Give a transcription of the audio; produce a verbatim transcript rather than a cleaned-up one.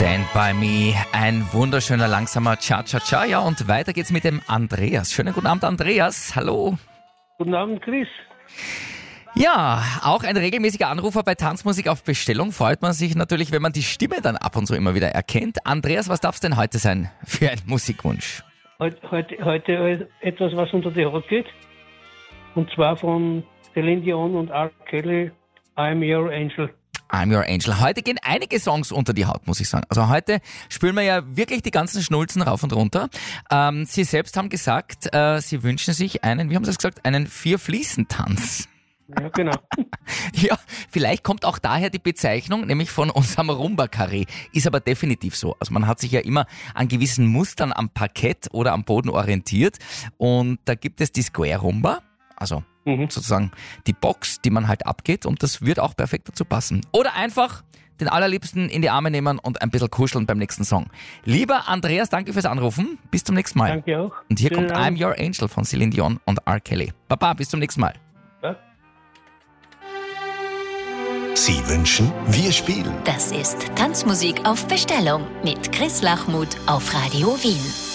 Stand by me, ein wunderschöner, langsamer Cha-Cha-Cha. Ja, und weiter geht's mit dem Andreas. Schönen guten Abend, Andreas. Hallo. Guten Abend, Chris. Ja, auch ein regelmäßiger Anrufer bei Tanzmusik auf Bestellung. Freut man sich natürlich, wenn man die Stimme dann ab und zu immer wieder erkennt. Andreas, was darf es denn heute sein für ein Musikwunsch? Heute, heute, heute etwas, was unter die Haut geht. Und zwar von Celine Dion und R. Kelly, I'm Your Angel. I'm Your Angel. Heute gehen einige Songs unter die Haut, muss ich sagen. Also heute spüren wir ja wirklich die ganzen Schnulzen rauf und runter. Ähm, Sie selbst haben gesagt, äh, Sie wünschen sich einen, wie haben Sie das gesagt, einen Vier-Fließen-Tanz. Ja, genau. Ja, vielleicht kommt auch daher die Bezeichnung, nämlich von unserem Rumba-Karree. Ist aber definitiv so. Also man hat sich ja immer an gewissen Mustern am Parkett oder am Boden orientiert. Und da gibt es die Square Rumba, also mhm. sozusagen die Box, die man halt abgeht. Und das wird auch perfekt dazu passen. Oder einfach den Allerliebsten in die Arme nehmen und ein bisschen kuscheln beim nächsten Song. Lieber Andreas, danke fürs Anrufen. Bis zum nächsten Mal. Danke auch. Und hier Schönen kommt Abend. I'm Your Angel von Celine Dion und R. Kelly. Baba, bis zum nächsten Mal. Ja. Sie wünschen, wir spielen. Das ist Tanzmusik auf Bestellung mit Chris Lachmuth auf Radio Wien.